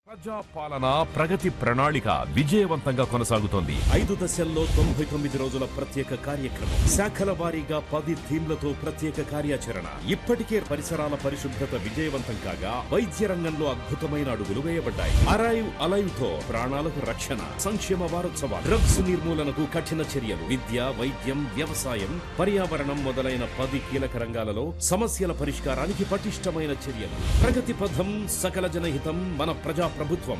ప్రజా పాలన ప్రగతి ప్రణాళిక విజయవంతంగా కొనసాగుతోంది. 5 దశల్లో 99 రోజుల ప్రత్యేక కార్యక్రమం, శాఖల వారీగా 10 థీమ్లతో ప్రత్యేక కార్యాచరణ. ఇప్పటికే పరిసరాల పరిశుభ్రత విజయవంతం కాగా వైద్య రంగంలో అద్భుతమైన అడుగులు వేయబడ్డాయి. అరైవ్ అలైవ్ తో ప్రాణాలకు రక్షణ. సంక్షేమ వారోత్సవాలు, డ్రగ్స్ నిర్మూలనకు కఠిన చర్యలు, విద్య, వైద్యం, వ్యవసాయం, పర్యావరణం మొదలైన 10 కీలక రంగాలలో సమస్యల పరిష్కారానికి పటిష్టమైన చర్యలు. ప్రగతి పథం, సకల జనహితం, మన ప్రజా ప్రభుత్వం.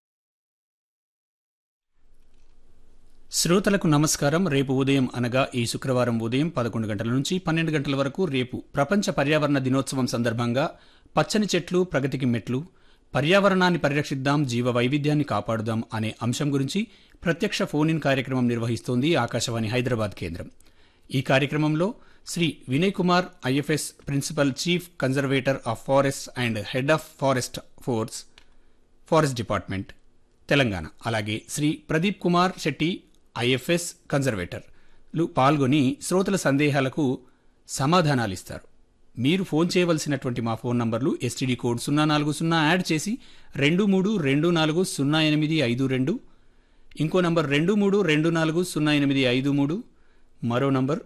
శ్రోతలకు నమస్కారం. రేపు ఉదయం అనగా ఈ శుక్రవారం ఉదయం 11 గంటల నుంచి 12 గంటల వరకు రేపు ప్రపంచ పర్యావరణ దినోత్సవం సందర్భంగా పచ్చని చెట్లు ప్రగతికి మెట్లు, పర్యావరణాన్ని పరిరక్షిద్దాం, జీవ వైవిధ్యాన్ని కాపాడుదాం అనే అంశం గురించి ప్రత్యక్ష ఫోన్ ఇన్ కార్యక్రమం నిర్వహిస్తోంది ఆకాశవాణి హైదరాబాద్ కేంద్రం. ఈ కార్యక్రమంలో Shri Vinay Kumar, IFS principal chief conservator of forest and head of forest department Telangana, అలాగే శ్రీ ప్రదీప్ కుమార్ శెట్టి, ఐఎఫ్ఎస్ కన్జర్వేటర్లు పాల్గొని శ్రోతల సందేహాలకు సమాధానాలిస్తారు. మీరు ఫోన్ చేయవలసినటువంటి మా ఫోన్ నంబర్లు ఎస్టీడీ కోడ్ 040 యాడ్ చేసి 23240852, ఇంకో నంబర్ 23240853, మరో నంబర్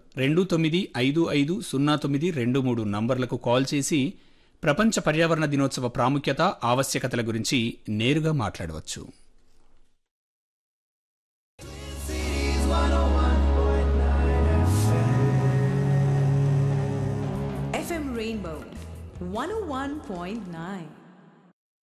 29550923 నంబర్లకు కాల్ చేసి ప్రపంచ పర్యావరణ దినోత్సవ ప్రాముఖ్యత, ఆవశ్యకతల గురించి నేరుగా మాట్లాడవచ్చు. FM Rainbow 101.9